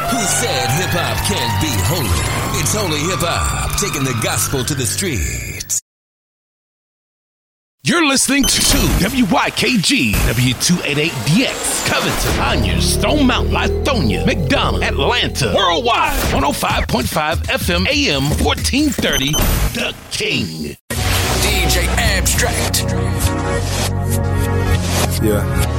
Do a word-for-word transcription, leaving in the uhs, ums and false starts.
Who said hip-hop can't be holy? It's holy hip-hop, taking the gospel to the streets. You're listening to W Y K G, W two eighty-eight D X, Covington, Conyers, Stone Mountain, Lithonia, McDonough, Atlanta, worldwide, one oh five point five F M, A M, fourteen thirty, The King. D J Abstract. Yeah.